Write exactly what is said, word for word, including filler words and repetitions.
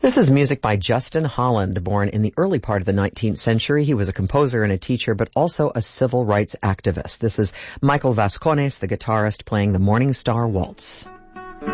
This is music by Justin Holland, born in the early part of the nineteenth century. He was a composer and a teacher, but also a civil rights activist. This is Michael Vascones, the guitarist, playing the Morning Star Waltz.